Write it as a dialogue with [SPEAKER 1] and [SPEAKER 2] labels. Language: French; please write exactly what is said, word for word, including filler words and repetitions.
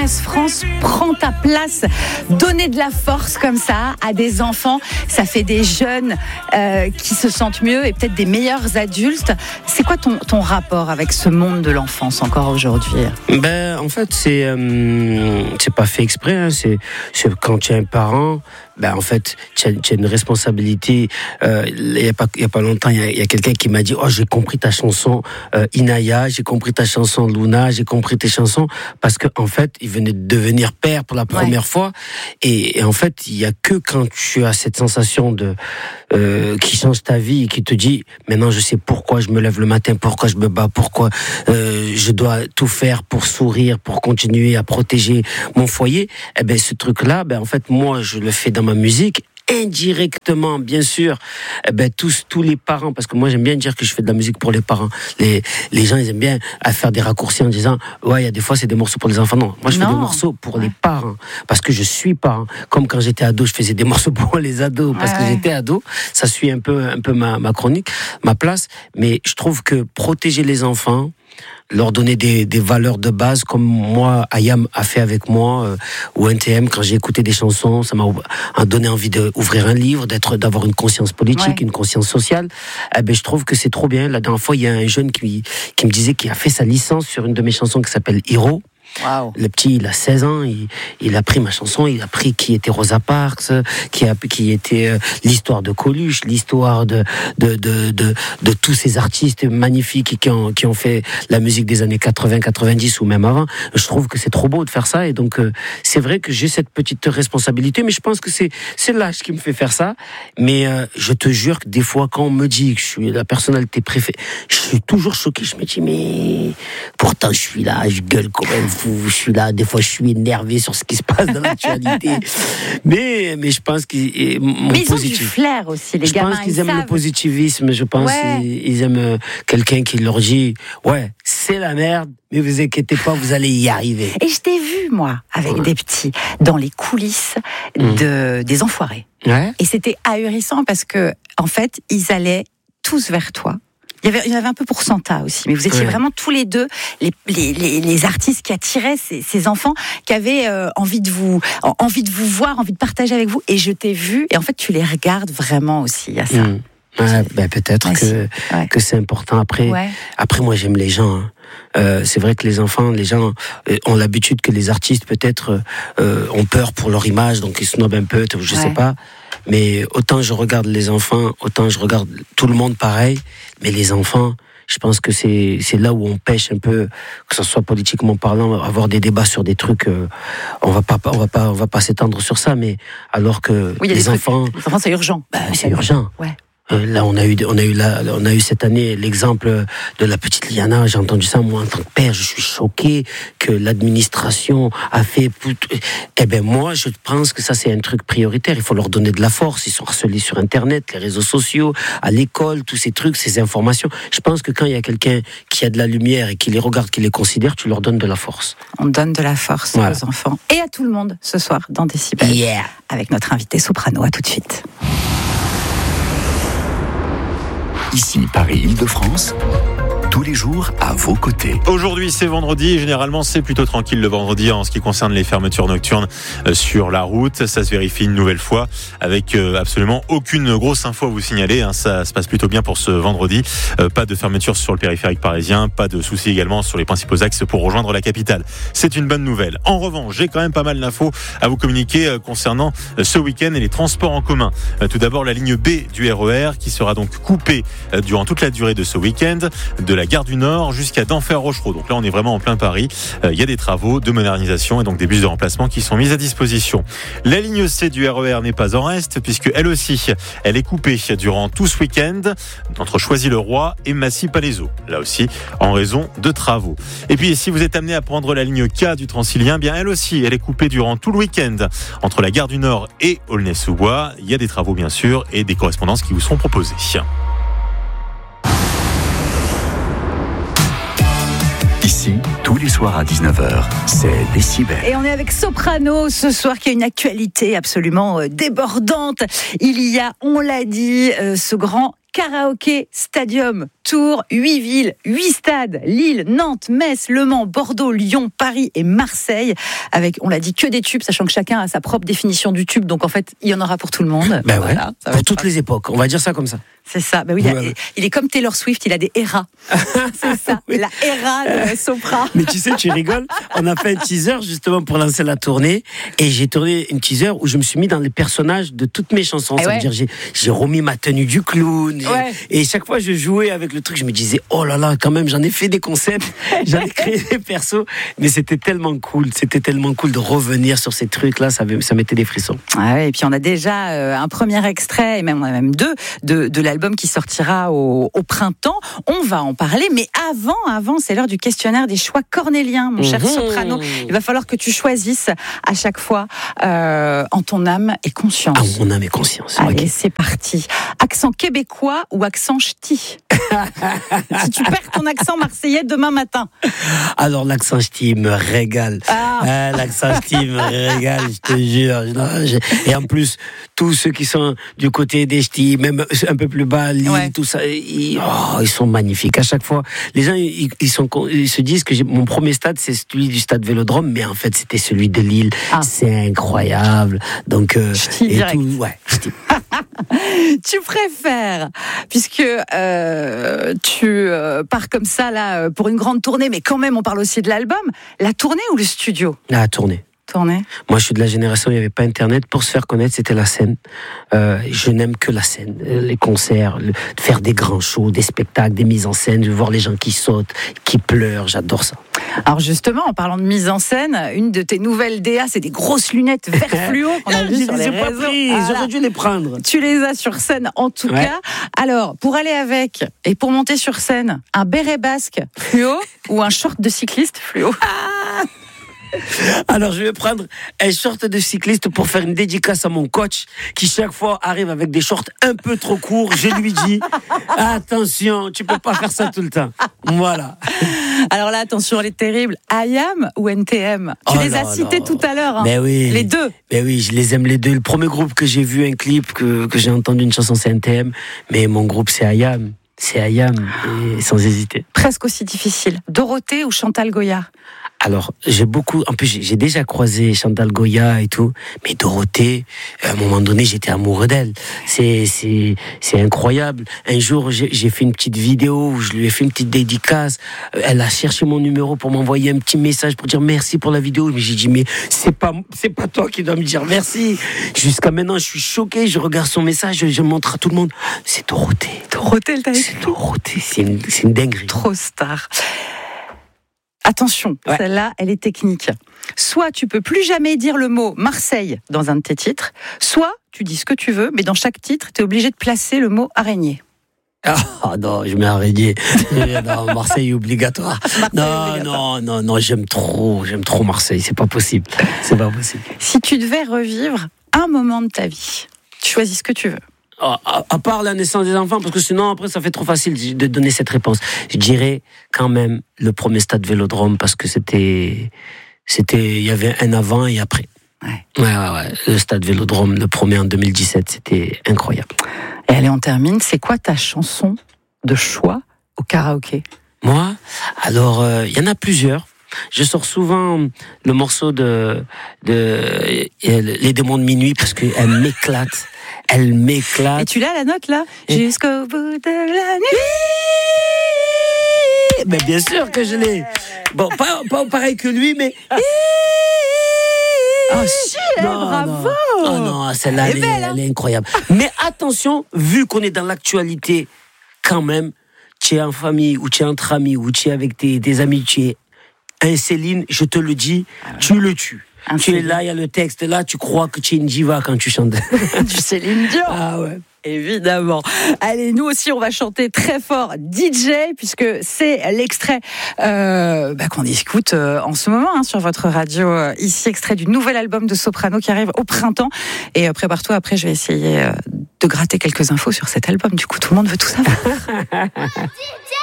[SPEAKER 1] S France prend ta place. Donner de la force comme ça à des enfants, ça fait des jeunes euh, qui se sentent mieux et peut-être des meilleurs adultes. C'est quoi ton, ton rapport avec ce monde de l'enfance encore aujourd'hui ?
[SPEAKER 2] Ben, en fait, c'est, euh, c'est pas fait exprès. Hein. C'est, c'est quand tu es un parent, ben, en fait, tu as, tu as une responsabilité. Euh, il y a pas, il y a pas longtemps, il y a, il y a quelqu'un qui m'a dit, oh, j'ai compris ta chanson euh, Inaya, j'ai compris ta chanson Luna, j'ai compris tes chansons, parce que en fait, il venait de devenir père pour la première ouais. fois, et, et en fait, il y a que quand tu as cette sensation de euh, qui change ta vie et qui te dit, maintenant, je sais pourquoi je me lève le matin, pourquoi je me bats, pourquoi euh, je dois tout faire pour sourire, pour continuer à protéger mon foyer. Eh ben, ce truc-là, ben, en fait, moi, je le fais dans ma musique. Indirectement, bien sûr, eh ben, tous, tous les parents, parce que moi j'aime bien dire que je fais de la musique pour les parents. Les, les gens, ils aiment bien à faire des raccourcis en disant, ouais, il y a des fois c'est des morceaux pour les enfants. Non, moi je non. fais des morceaux pour ouais. les parents, parce que je suis parent. Comme quand j'étais ado, je faisais des morceaux pour les ados, parce ouais. que j'étais ado. Ça suit un peu, un peu ma, ma chronique, ma place. Mais je trouve que protéger les enfants, leur donner des, des valeurs de base, comme moi, Ayam a fait avec moi, euh, ou N T M, quand j'ai écouté des chansons, ça m'a donné envie d'ouvrir un livre, d'être, d'avoir une conscience politique, ouais. une conscience sociale. Eh ben, je trouve que c'est trop bien. La dernière fois, il y a un jeune qui, qui me disait qu'il a fait sa licence sur une de mes chansons qui s'appelle Hiro. Wow. Le petit, il a seize ans, il, il a pris ma chanson, il a pris qui était Rosa Parks, qui, a, qui était euh, l'histoire de Coluche, l'histoire de, de, de, de, de tous ces artistes magnifiques qui ont, qui ont fait la musique des années quatre-vingts, quatre-vingt-dix ou même avant. Je trouve que c'est trop beau de faire ça, et donc euh, c'est vrai que j'ai cette petite responsabilité, mais je pense que c'est, c'est l'âge qui me fait faire ça. Mais euh, je te jure que des fois, quand on me dit que je suis la personnalité préférée, je suis toujours choqué. Je me dis, mais pourtant je suis là, je gueule quand même. Je suis là, des fois je suis énervé sur ce qui se passe dans l'actualité. mais, mais je pense qu'ils mon
[SPEAKER 1] mais ils
[SPEAKER 2] positif.
[SPEAKER 1] ont du flair aussi, les
[SPEAKER 2] je
[SPEAKER 1] gamins.
[SPEAKER 2] Je pense qu'ils
[SPEAKER 1] ils
[SPEAKER 2] aiment
[SPEAKER 1] savent.
[SPEAKER 2] le positivisme, je pense
[SPEAKER 1] ouais.
[SPEAKER 2] ils, ils aiment quelqu'un qui leur dit ouais, c'est la merde, mais vous inquiétez pas, vous allez y arriver.
[SPEAKER 1] Et je t'ai vu, moi, avec ouais. des petits, dans les coulisses de, mmh. des Enfoirés.
[SPEAKER 2] Ouais.
[SPEAKER 1] Et c'était ahurissant parce que, en fait, ils allaient tous vers toi. Il y, avait, il y avait un peu pour Santa aussi, mais vous étiez ouais. vraiment tous les deux les, les, les, les artistes qui attiraient ces, ces enfants, qui avaient euh, envie de vous, envie de vous voir, envie de partager avec vous. Et je t'ai vu, et en fait, tu les regardes vraiment aussi à ça.
[SPEAKER 2] Mmh. Ouais, ben peut-être ouais, que, ouais. que c'est important. Après, ouais. après, moi, j'aime les gens. Hein. Euh, c'est vrai que les enfants, les gens euh, ont l'habitude que les artistes, peut-être, euh, ont peur pour leur image, donc ils snobent un peu, je ouais. sais pas. Mais autant je regarde les enfants, autant je regarde tout le monde pareil. Mais les enfants, je pense que c'est, c'est là où on pêche un peu, que ce soit politiquement parlant, avoir des débats sur des trucs, euh, on va pas, on va pas, on va pas s'étendre sur ça, mais alors que
[SPEAKER 1] oui,
[SPEAKER 2] les enfants,
[SPEAKER 1] trucs, les enfants, c'est urgent.
[SPEAKER 2] Bah, c'est urgent.
[SPEAKER 1] Ouais.
[SPEAKER 2] Euh, là, on a eu, on a eu là, on a eu cette année l'exemple de la petite Liana. J'ai entendu ça, moi, en tant que père, je suis choqué que l'administration a fait. Eh ben, moi, je pense que ça, c'est un truc prioritaire. Il faut leur donner de la force. Ils sont harcelés sur Internet, les réseaux sociaux, à l'école, tous ces trucs, ces informations. Je pense que quand il y a quelqu'un qui a de la lumière et qui les regarde, qui les considère, tu leur donnes de la force.
[SPEAKER 1] On donne de la force voilà. aux enfants et à tout le monde ce soir dans Décibel.
[SPEAKER 2] Yeah.
[SPEAKER 1] Avec notre invité soprano. À tout de suite.
[SPEAKER 3] Ici, Paris-Île-de-France, tous les jours à vos côtés.
[SPEAKER 4] Aujourd'hui, c'est vendredi et généralement, c'est plutôt tranquille le vendredi en ce qui concerne les fermetures nocturnes sur la route. Ça se vérifie une nouvelle fois avec absolument aucune grosse info à vous signaler. Ça se passe plutôt bien pour ce vendredi. Pas de fermeture sur le périphérique parisien, pas de soucis également sur les principaux axes pour rejoindre la capitale. C'est une bonne nouvelle. En revanche, j'ai quand même pas mal d'infos à vous communiquer concernant ce week-end et les transports en commun. Tout d'abord, la ligne B du R E R qui sera donc coupée durant toute la durée de ce week-end, de la gare du Nord jusqu'à Denfert-Rochereau. Donc là, on est vraiment en plein Paris. Il y a des travaux de modernisation et donc des bus de remplacement qui sont mis à disposition. La ligne C du R E R n'est pas en reste puisque elle aussi, elle est coupée durant tout ce week-end entre Choisy-le-Roi et Massy-Palaiseau. Là aussi, en raison de travaux. Et puis, si vous êtes amené à prendre la ligne K du Transilien, bien elle aussi, elle est coupée durant tout le week-end entre la gare du Nord et Aulnay-sous-Bois. Il y a des travaux, bien sûr, et des correspondances qui vous seront proposées.
[SPEAKER 3] Ici, tous les soirs à dix-neuf heures, c'est Décibel.
[SPEAKER 1] Et on est avec Soprano ce soir qui a une actualité absolument débordante. Il y a, on l'a dit, ce grand Karaoké Stadium Tour, huit villes, huit stades, Lille, Nantes, Metz, Le Mans, Bordeaux, Lyon, Paris et Marseille, avec, on l'a dit, que des tubes, sachant que chacun a sa propre définition du tube, donc en fait, il y en aura pour tout le monde.
[SPEAKER 2] Ben
[SPEAKER 1] voilà,
[SPEAKER 2] ouais,
[SPEAKER 1] ça va
[SPEAKER 2] pour
[SPEAKER 1] être
[SPEAKER 2] toutes
[SPEAKER 1] pas...
[SPEAKER 2] les époques, on va dire ça comme ça.
[SPEAKER 1] C'est ça, ben oui, il, a,
[SPEAKER 2] ouais.
[SPEAKER 1] il est comme Taylor Swift, il a des eras. C'est ça, oui. La era de Sopra.
[SPEAKER 2] Mais tu sais, tu rigoles, on a fait un teaser justement pour lancer la tournée, et j'ai tourné une teaser où je me suis mis dans les personnages de toutes mes chansons.
[SPEAKER 1] Et
[SPEAKER 2] ça
[SPEAKER 1] ouais.
[SPEAKER 2] veut dire, j'ai, j'ai remis ma tenue du clown,
[SPEAKER 1] Ouais.
[SPEAKER 2] et, et chaque fois je jouais avec le truc, je me disais, oh là là, quand même, j'en ai fait des concepts, j'en ai créé des persos, mais c'était tellement cool, c'était tellement cool de revenir sur ces trucs-là, ça, ça mettait des frissons.
[SPEAKER 1] Ah ouais, et puis on a déjà euh, un premier extrait, et même, on a même deux, de, de l'album qui sortira au, au printemps. On va en parler, mais avant, avant, c'est l'heure du questionnaire des choix cornéliens, mon cher
[SPEAKER 2] Mmh.
[SPEAKER 1] Soprano. Il va falloir que tu choisisses à chaque fois euh, en ton âme et conscience.
[SPEAKER 2] Ah, mon âme et conscience.
[SPEAKER 1] Allez,
[SPEAKER 2] Okay.
[SPEAKER 1] c'est parti. Accent québécois ou accent ch'ti? Si tu perds ton accent marseillais demain matin.
[SPEAKER 2] Alors l'accent ch'ti me régale.
[SPEAKER 1] Ah.
[SPEAKER 2] Ah, l'accent ch'ti me régale, je te jure. Non, j'ai- Et en plus, tous ceux qui sont du côté des ch'tis, même un peu plus bas, Lille,
[SPEAKER 1] Ouais.
[SPEAKER 2] tout ça, ils, oh, ils sont magnifiques. À chaque fois, les gens, ils, ils, sont, ils se disent que j'ai, mon premier stade, c'est celui du stade Vélodrome, mais en fait, c'était celui de Lille.
[SPEAKER 1] Ah.
[SPEAKER 2] C'est incroyable. Donc, euh,
[SPEAKER 1] Ch'ti
[SPEAKER 2] et
[SPEAKER 1] direct.
[SPEAKER 2] tout, ouais, ch'ti.
[SPEAKER 1] Tu préfères, puisque euh, tu euh, pars comme ça là euh, pour une grande tournée, mais quand même on parle aussi de l'album, la tournée ou le studio?
[SPEAKER 2] La tournée.
[SPEAKER 1] Tournée.
[SPEAKER 2] Moi, je suis de la génération où il n'y avait pas Internet. Pour se faire connaître, c'était la scène. Euh, je n'aime que la scène. Euh, Les concerts, le, faire des grands shows, des spectacles, des mises en scène, de voir les gens qui sautent, qui pleurent. J'adore ça.
[SPEAKER 1] Alors justement, en parlant de mise en scène, une de tes nouvelles D A, c'est des grosses lunettes vert fluo qu'on a
[SPEAKER 2] Ah,
[SPEAKER 1] vues
[SPEAKER 2] je
[SPEAKER 1] sur
[SPEAKER 2] les
[SPEAKER 1] les
[SPEAKER 2] ai pas
[SPEAKER 1] réseaux.
[SPEAKER 2] pris.
[SPEAKER 1] Voilà.
[SPEAKER 2] J'aurais dû les prendre.
[SPEAKER 1] Tu les as sur scène en tout
[SPEAKER 2] Ouais.
[SPEAKER 1] cas. Alors, pour aller avec et pour monter sur scène, un béret basque fluo ou un short de cycliste fluo?
[SPEAKER 2] Alors, je vais prendre un short de cycliste pour faire une dédicace à mon coach qui, chaque fois, arrive avec des shorts un peu trop courts. Je lui dis, attention, tu peux pas faire ça tout le temps. Voilà.
[SPEAKER 1] Alors là, attention, elle est terrible. I A M ou N T M? Tu
[SPEAKER 2] Oh
[SPEAKER 1] les
[SPEAKER 2] là
[SPEAKER 1] as cités
[SPEAKER 2] là.
[SPEAKER 1] tout à l'heure. Hein.
[SPEAKER 2] Mais oui.
[SPEAKER 1] Les deux.
[SPEAKER 2] Mais oui, je les aime les deux. Le premier groupe que j'ai vu un clip, que, que j'ai entendu une chanson, c'est N T M. Mais mon groupe, c'est I A M. C'est I A M, et sans hésiter.
[SPEAKER 1] Presque aussi difficile. Dorothée ou Chantal Goya?
[SPEAKER 2] Alors, j'ai beaucoup, en plus, j'ai j'ai déjà croisé Chantal Goya et tout, mais Dorothée, à un moment donné, j'étais amoureux d'elle. C'est, c'est, c'est incroyable. Un jour, j'ai j'ai fait une petite vidéo où je lui ai fait une petite dédicace. Elle a cherché mon numéro pour m'envoyer un petit message pour dire merci pour la vidéo. Mais j'ai dit, mais c'est pas, c'est pas toi qui dois me dire merci. Jusqu'à maintenant, je suis choqué. Je regarde son message, je, je montre à tout le monde. C'est Dorothée.
[SPEAKER 1] Dorothée, elle t'a
[SPEAKER 2] C'est
[SPEAKER 1] écrit.
[SPEAKER 2] Dorothée. C'est une, c'est une dinguerie.
[SPEAKER 1] Trop star. Attention,
[SPEAKER 2] Ouais.
[SPEAKER 1] celle-là, elle est technique. Soit tu peux plus jamais dire le mot Marseille dans un de tes titres, soit tu dis ce que tu veux, mais dans chaque titre, tu es obligé de placer le mot araignée.
[SPEAKER 2] Ah non, je mets araignée. Non, Marseille est obligatoire. Non,
[SPEAKER 1] obligatoire.
[SPEAKER 2] non, non, non, j'aime trop, j'aime trop Marseille. C'est pas possible. C'est pas possible.
[SPEAKER 1] Si tu devais revivre un moment de ta vie, tu choisis ce que tu veux.
[SPEAKER 2] À, à- à part la naissance des enfants, parce que sinon après ça fait trop facile de donner cette réponse. Je dirais quand même le premier stade Vélodrome parce que c'était, c'était, il y avait un avant et après.
[SPEAKER 1] Ouais.
[SPEAKER 2] Ouais, ouais, ouais. Le stade Vélodrome, le premier en deux mille dix-sept, c'était incroyable.
[SPEAKER 1] Et allez, on termine. C'est quoi ta chanson de choix au karaoké?
[SPEAKER 2] Moi, alors il euh, y en a plusieurs. Je sors souvent le morceau de, de euh, Les démons de minuit parce qu'elle m'éclate. Elle
[SPEAKER 1] Et
[SPEAKER 2] m'éclate.
[SPEAKER 1] tu l'as la note là?
[SPEAKER 2] Et-
[SPEAKER 1] Jusqu'au bout de la nuit.
[SPEAKER 2] Mais bien sûr que je l'ai. Bon, pas, pas pareil que lui, mais.
[SPEAKER 1] Oh, si, eh, bravo!
[SPEAKER 2] Non. Oh non, celle-là,
[SPEAKER 1] Elle est
[SPEAKER 2] elle, est,
[SPEAKER 1] belle, hein.
[SPEAKER 2] elle est incroyable. Mais attention, vu qu'on est dans l'actualité, quand même, tu es en famille, ou tu es entre amis, ou tu es avec tes, tes amis, tu es un Céline, je te le dis, tu le tues.
[SPEAKER 1] Un
[SPEAKER 2] tu es
[SPEAKER 1] Céline.
[SPEAKER 2] là, il y a le texte là, tu crois que tu es une diva quand tu chantes.
[SPEAKER 1] Du Céline Dion.
[SPEAKER 2] Ah ouais.
[SPEAKER 1] Évidemment. Allez, nous aussi, on va chanter très fort D J, puisque c'est l'extrait euh, bah, qu'on écoute euh, en ce moment hein, sur votre radio. Euh, ici, extrait du nouvel album de Soprano qui arrive au printemps. Et euh, prépare-toi, après, je vais essayer euh, de gratter quelques infos sur cet album. Du coup, tout le monde veut tout savoir.